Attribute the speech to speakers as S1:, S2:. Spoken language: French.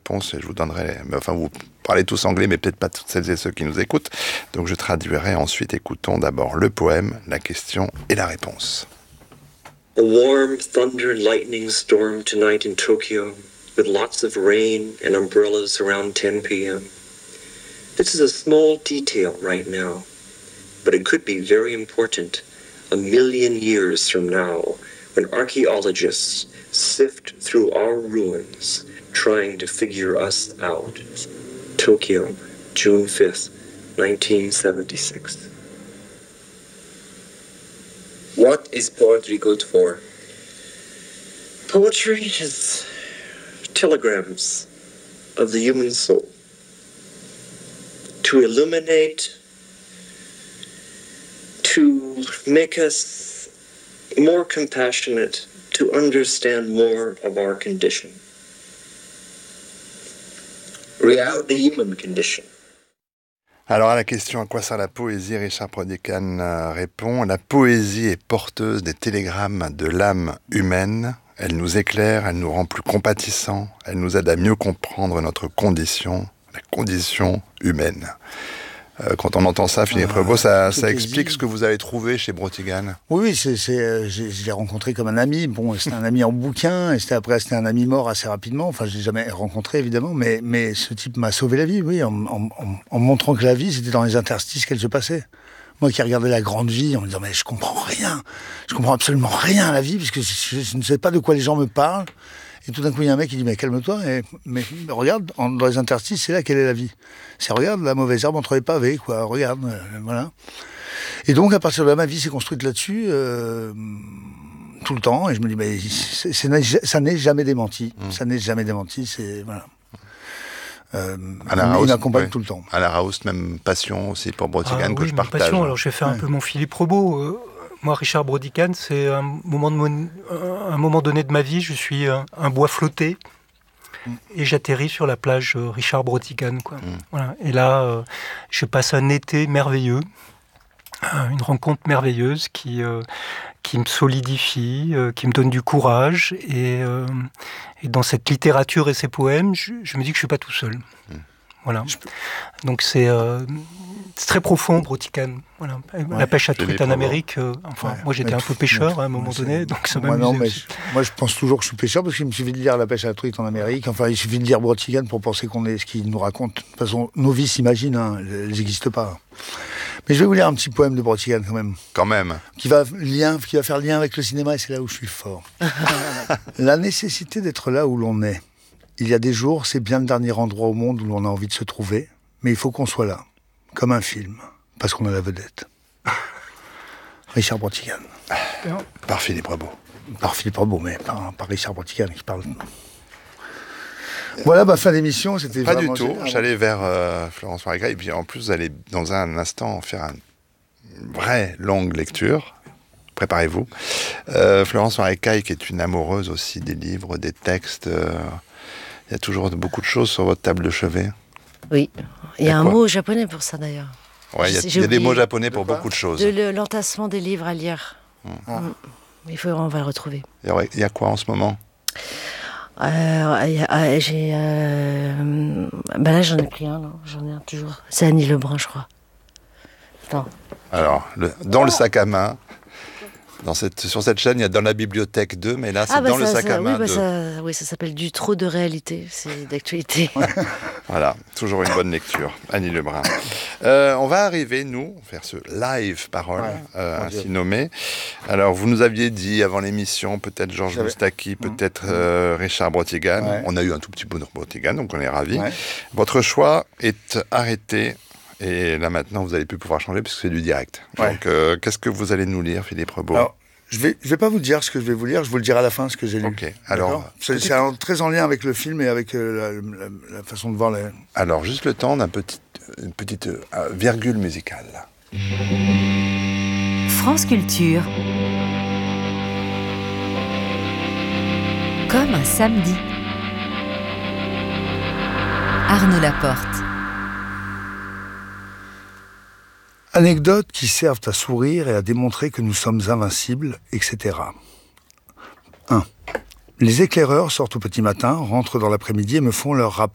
S1: réponses et je vous donnerai... Enfin, vous parlez tous anglais, mais peut-être pas toutes celles et ceux qui nous écoutent. Donc je traduirai ensuite. Écoutons d'abord le poème, la question et la réponse.
S2: A warm thunder and lightning storm tonight in Tokyo, with lots of rain and umbrellas around 10 p.m. This is a small detail right now, but it could be very important a million years from now when archaeologists sift through our ruins trying to figure us out. Tokyo, June 5th, 1976.
S3: What is poetry good for?
S2: Poetry is telegrams of the human soul. To illuminate, to make us more compassionate, to understand more of our condition. The human condition.
S1: Alors à la question « À quoi sert la poésie ?», Richard Brotigan répond « La poésie est porteuse des télégrammes de l'âme humaine. Elle nous éclaire, elle nous rend plus compatissants, elle nous aide à mieux comprendre notre condition, la condition humaine. » Quand on entend ça, Philippe Rebaud, ça explique ce que vous avez trouvé chez Brotigan.
S4: Oui, je l'ai rencontré comme un ami. Bon, c'était un ami en bouquin, et c'était un ami mort assez rapidement. Enfin, je l'ai jamais rencontré, évidemment, mais ce type m'a sauvé la vie, oui, en montrant que la vie, c'était dans les interstices qu'elle se passait. Moi qui regardais la grande vie, en me disant, mais je comprends absolument rien à la vie, puisque je ne sais pas de quoi les gens me parlent. Et tout d'un coup, il y a un mec qui dit, mais calme-toi, mais regarde, dans les interstices, c'est là qu'elle est la vie. C'est, regarde, la mauvaise herbe entre les pavés, quoi, regarde, voilà. Et donc, à partir de là, ma vie s'est construite là-dessus, tout le temps, et je me dis, mais ça n'est jamais démenti. Ça n'est jamais démenti, c'est, voilà. Il m'accompagne tout le temps.
S1: À la Raoust, même passion aussi pour Brotigan que je partage.
S5: Passion, alors je vais faire un peu mon Philippe Rebaud. Moi, Richard Brotigan, c'est un moment donné de ma vie, je suis un bois flotté et j'atterris sur la plage Richard Brotigan, quoi. Voilà. Et là, je passe un été merveilleux, une rencontre merveilleuse qui me solidifie, qui me donne du courage. Et dans cette littérature et ces poèmes, je me dis que je ne suis pas tout seul. Voilà. Donc c'est très profond, Brotigan. Voilà. La pêche à truite en Amérique. Moi j'étais un peu pêcheur à un moment donné, donc ça m'amusait.
S4: Moi je pense toujours que je suis pêcheur parce qu'il me suffit de lire La pêche à la truite en Amérique. Enfin, il suffit de lire Brotigan pour penser qu'on est ce qu'il nous raconte. De toute façon, nos vies s'imaginent, elles n'existent pas. Mais je vais vous lire un petit poème de Brotigan quand même.
S1: Quand même.
S4: Qui va faire lien avec le cinéma, et c'est là où je suis fort. La nécessité d'être là où l'on est. Il y a des jours, c'est bien le dernier endroit au monde où l'on a envie de se trouver, mais il faut qu'on soit là, comme un film, parce qu'on a la vedette. Richard Brotigan.
S1: Par Philippe Rebaud.
S4: Par Philippe Rebaud, mais par Richard Brotigan qui parle. Voilà, fin d'émission, c'était
S1: pas du tout. J'allais vers Florence Marécaille, et puis en plus, vous allez dans un instant faire une vraie longue lecture. Préparez-vous. Florence Marécaille, qui est une amoureuse aussi des livres, des textes. Il y a toujours beaucoup de choses sur votre table de chevet.
S6: Oui, il y a un mot japonais pour ça d'ailleurs.
S1: Ouais, il y a des mots japonais pour beaucoup de choses.
S6: L'entassement des livres à lire. On va le retrouver.
S1: Il y a quoi en ce moment ?
S6: Là, j'en ai pris un, non, j'en ai un toujours. C'est Annie Lebrun, je crois. Attends.
S1: Alors, dans le sac à main, sur cette chaîne, il y a dans la bibliothèque 2, mais là, c'est dans le sac à main 2.
S6: Ça s'appelle Du trop de réalité, c'est d'actualité.
S1: Voilà, toujours une bonne lecture, Annie Lebrun. On va arriver, nous, faire ce live parole, ainsi nommé. Alors, vous nous aviez dit avant l'émission, peut-être Georges Moustaki, peut-être Richard Brotigan. Ouais. On a eu un tout petit peu de Brotigan, donc on est ravis. Ouais. Votre choix est arrêté. Et là, maintenant, vous n'allez plus pouvoir changer puisque c'est du direct. Ouais. Donc, qu'est-ce que vous allez nous lire, Philippe Rebaud ?
S4: Alors, je vais pas vous dire ce que je vais vous lire, je vous le dirai à la fin, ce que j'ai lu.
S1: Ok, alors...
S4: C'est très en lien avec le film et avec la façon de voir les...
S1: Alors, juste le temps d'une petite virgule musicale.
S7: France Culture. Comme un samedi. Arnaud Laporte.
S4: Anecdotes qui servent à sourire et à démontrer que nous sommes invincibles, etc. 1. Les éclaireurs sortent au petit matin, rentrent dans l'après-midi et me font leur rapport